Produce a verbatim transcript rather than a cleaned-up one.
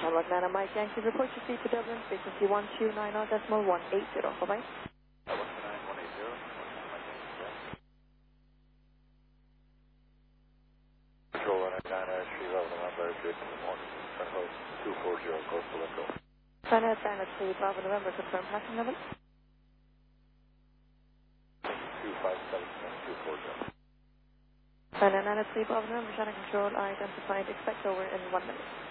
Hamlet Nana Mike Yankee, report to seat to Dublin, frequency one two nine zero decimal one eight zero. Bye-bye. Control one nine nine three eleven November, good in the morning. Control two four zero, coastal echo. China China three Bravo November, confirm passing level. two five seven two four zero. China Nana three Bravo November, China Control, identified, expect over in one minute.